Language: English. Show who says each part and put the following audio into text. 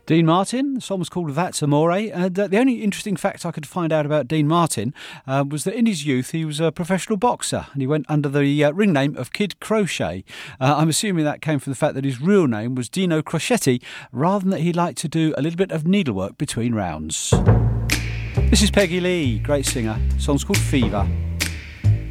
Speaker 1: Dean Martin, the song was called That's Amore. And the only interesting fact I could find out about Dean Martin was that in his youth he was a professional boxer and he went under the ring name of Kid Crochet. I'm assuming that came from the fact that his real name was Dino Crocetti, rather than that he liked to do a little bit of needlework between rounds. This is Peggy Lee, great singer. The song's called Fever.